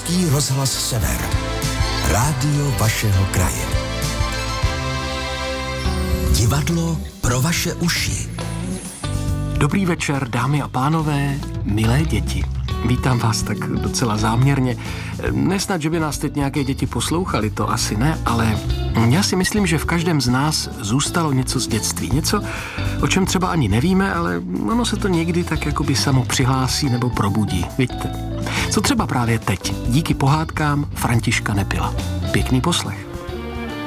Český rozhlas Sever. Rádio vašeho kraje. Divadlo pro vaše uši. Dobrý večer, dámy a pánové, milé děti. Vítám vás tak docela záměrně. Nesnad, že by nás teď nějaké děti poslouchali, to asi ne, ale já si myslím, že v každém z nás zůstalo něco z dětství. Něco, o čem třeba ani nevíme, ale ono se to někdy tak jakoby samo přihlásí nebo probudí. Vidíte? Co třeba právě teď, díky pohádkám Františka Nepila. Pěkný poslech.